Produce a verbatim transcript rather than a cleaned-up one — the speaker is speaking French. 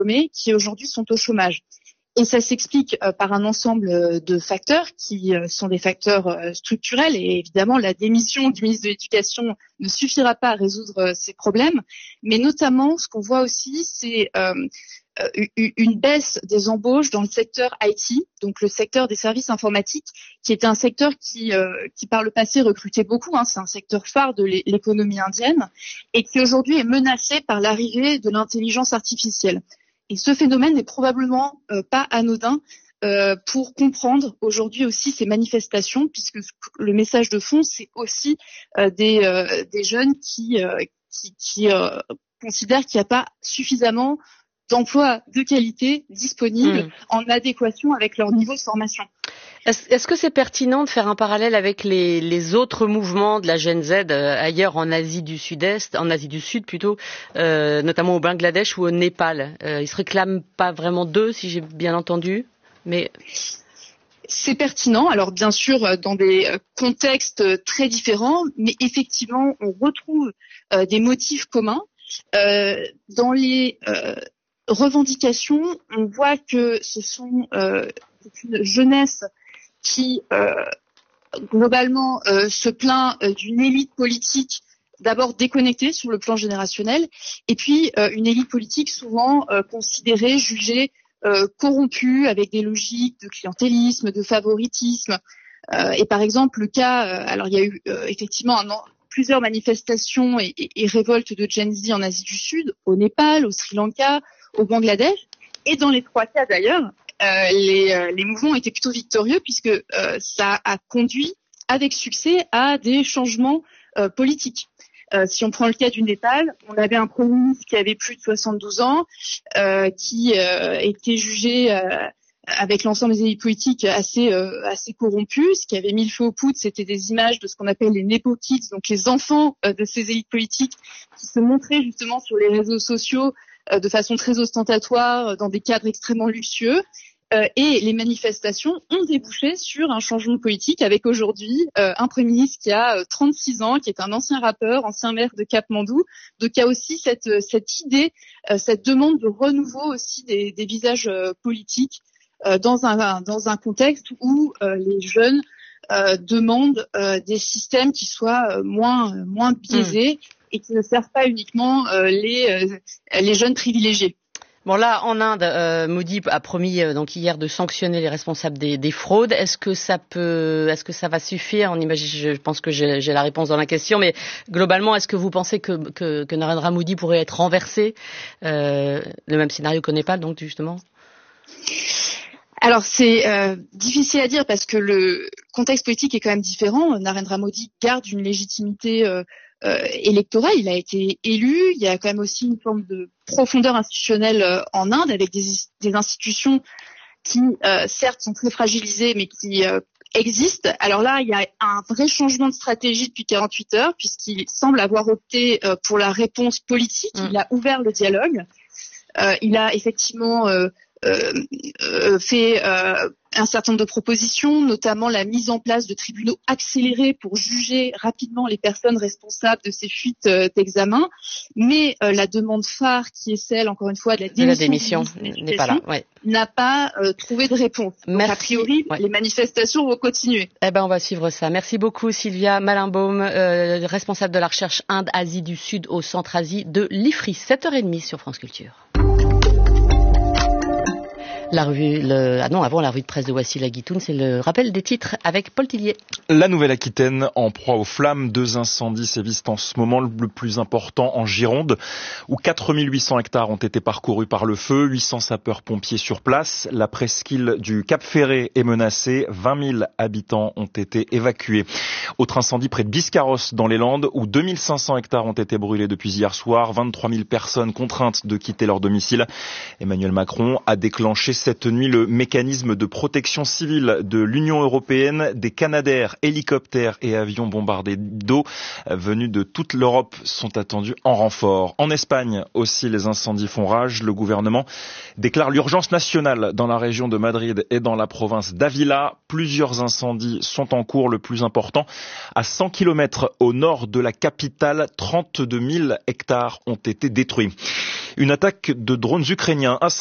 diplômés qui aujourd'hui sont au chômage. Et ça s'explique euh, par un ensemble de facteurs qui euh, sont des facteurs euh, structurels. Et évidemment, la démission du ministre de l'Éducation ne suffira pas à résoudre euh, ces problèmes. Mais notamment, ce qu'on voit aussi, c'est euh, une baisse des embauches dans le secteur I T, donc le secteur des services informatiques, qui était un secteur qui, euh, qui par le passé recrutait beaucoup. Hein, c'est un secteur phare de l'économie indienne et qui aujourd'hui est menacé par l'arrivée de l'intelligence artificielle. Et ce phénomène n'est probablement euh, pas anodin euh, pour comprendre aujourd'hui aussi ces manifestations, puisque le message de fond, c'est aussi euh, des, euh, des jeunes qui, euh, qui, qui euh, considèrent qu'il n'y a pas suffisamment d'emplois de qualité disponibles mmh. en adéquation avec leur niveau de formation. Est-ce, est-ce que c'est pertinent de faire un parallèle avec les, les autres mouvements de la Gen Z euh, ailleurs en Asie du Sud-Est, en Asie du Sud plutôt, euh, notamment au Bangladesh ou au Népal? euh, Ils se réclament pas vraiment d'eux, si j'ai bien entendu, mais... C'est pertinent, alors bien sûr dans des contextes très différents, mais effectivement on retrouve euh, des motifs communs. Euh, dans les euh, revendications, on voit que ce sont euh, une jeunesse qui euh, globalement euh, se plaint euh, d'une élite politique d'abord déconnectée sur le plan générationnel, et puis euh, une élite politique souvent euh, considérée, jugée euh, corrompue, avec des logiques de clientélisme, de favoritisme. Euh, et par exemple, le cas, euh, alors il y a eu euh, effectivement un an, plusieurs manifestations et, et, et révoltes de Gen Z en Asie du Sud, au Népal, au Sri Lanka, au Bangladesh, et dans les trois cas d'ailleurs, euh, les, euh, les mouvements étaient plutôt victorieux puisque euh, ça a conduit avec succès à des changements euh, politiques. Euh, si on prend le cas du Népal, on avait un Premier ministre qui avait plus de soixante-douze ans, euh, qui euh, était jugé euh, avec l'ensemble des élites politiques assez euh, assez corrompus. Ce qui avait mis le feu aux poudres, c'était des images de ce qu'on appelle les Nepo Kids, donc les enfants euh, de ces élites politiques qui se montraient justement sur les réseaux sociaux euh, de façon très ostentatoire, euh, dans des cadres extrêmement luxueux. Euh, et les manifestations ont débouché sur un changement politique avec aujourd'hui euh, un Premier ministre qui a euh, trente-six ans, qui est un ancien rappeur, ancien maire de Katmandou. Donc il y a aussi cette, cette idée, euh, cette demande de renouveau aussi des, des visages euh, politiques euh, dans, un, dans un contexte où euh, les jeunes euh, demandent euh, des systèmes qui soient euh, moins, euh, moins biaisés mmh. et qui ne servent pas uniquement euh, les, euh, les jeunes privilégiés. Bon là, en Inde, euh, Modi a promis euh, donc hier de sanctionner les responsables des, des fraudes. Est-ce que ça peut, est-ce que ça va suffire? On imagine, je pense que j'ai, j'ai la réponse dans la question, mais globalement, est-ce que vous pensez que, que, que Narendra Modi pourrait être renversé, euh, le même scénario qu'au Népal, donc justement? Alors c'est euh, difficile à dire parce que le contexte politique est quand même différent. Narendra Modi garde une légitimité euh, euh, électorale, il a été élu, il y a quand même aussi une forme de profondeur institutionnelle euh, en Inde avec des, des institutions qui euh, certes sont très fragilisées mais qui euh, existent. Alors là, il y a un vrai changement de stratégie depuis quarante-huit heures puisqu'il semble avoir opté euh, pour la réponse politique, mmh. il a ouvert le dialogue, euh, il a effectivement euh, Euh, euh, fait euh, un certain nombre de propositions, notamment la mise en place de tribunaux accélérés pour juger rapidement les personnes responsables de ces fuites euh, d'examen. Mais euh, la demande phare, qui est celle, encore une fois, de la démission, la démission n'est pas là, ouais. n'a pas euh, trouvé de réponse. Donc, a priori, ouais. les manifestations vont continuer. Eh ben, on va suivre ça. Merci beaucoup, Sylvia Malenbaum, euh, responsable de la recherche Inde-Asie du Sud au Centre-Asie de l'I F R I. sept heures trente sur France Culture. La revue, le, ah non, avant la revue de presse de Wassila Guitoun, c'est le rappel des titres avec Paul Tillier. La Nouvelle-Aquitaine en proie aux flammes. Deux incendies sévissent en ce moment. Le plus important en Gironde, où quatre mille huit cents hectares ont été parcourus par le feu. huit cents sapeurs-pompiers sur place. La presqu'île du Cap-Ferré est menacée. vingt mille habitants ont été évacués. Autre incendie près de Biscarrosse dans les Landes, où deux mille cinq cents hectares ont été brûlés depuis hier soir. vingt-trois mille personnes contraintes de quitter leur domicile. Emmanuel Macron a déclenché cette nuit le mécanisme de protection civile de l'Union européenne. Des Canadair, hélicoptères et avions bombardés d'eau venus de toute l'Europe sont attendus en renfort. En Espagne aussi, les incendies font rage. Le gouvernement déclare l'urgence nationale dans la région de Madrid et dans la province d'Ávila. Plusieurs incendies sont en cours. Le plus important, à cent kilomètres au nord de la capitale, trente-deux mille hectares ont été détruits. Une attaque de drones ukrainiens